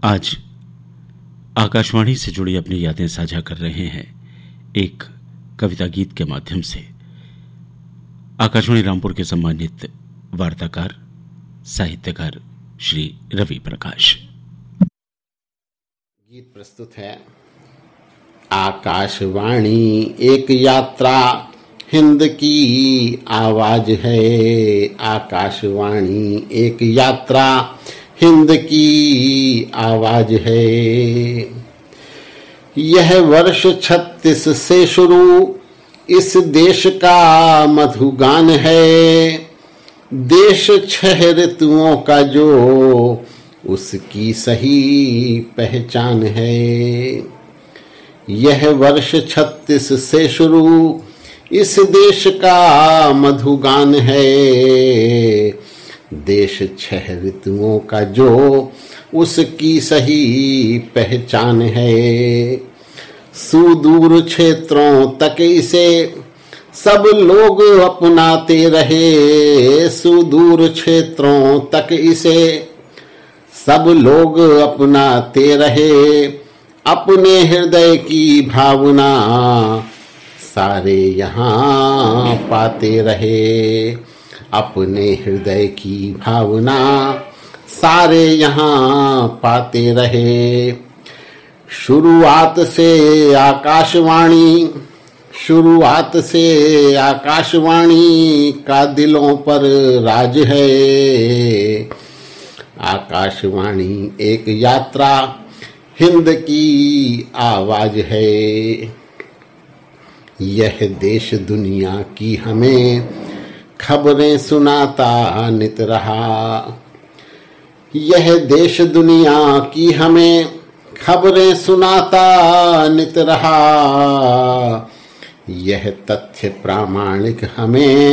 आज आकाशवाणी से जुड़ी अपनी यादें साझा कर रहे हैं एक कविता गीत के माध्यम से। आकाशवाणी रामपुर के सम्मानित वार्ताकार साहित्यकार श्री रवि प्रकाश। गीत प्रस्तुत है। आकाशवाणी एक यात्रा हिंद की आवाज है। आकाशवाणी एक यात्रा हिंद की आवाज है। यह वर्ष 36 से शुरू इस देश का मधुगान है। देश 6 ऋतुओं का जो उसकी सही पहचान है। यह वर्ष 36 से शुरू इस देश का मधुगान है। देश 6 ऋतुओं का जो उसकी सही पहचान है। सुदूर क्षेत्रों तक इसे सब लोग अपनाते रहे। सुदूर क्षेत्रों तक इसे सब लोग अपनाते रहे। अपने हृदय की भावना सारे यहाँ पाते रहे। अपने हृदय की भावना सारे यहाँ पाते रहे। शुरुआत से आकाशवाणी का दिलों पर राज है। आकाशवाणी एक यात्रा हिंद की आवाज है। यह देश दुनिया की हमें खबरें सुनाता नित रहा। यह देश दुनिया की हमें खबरें सुनाता नित रहा। यह तथ्य प्रामाणिक हमें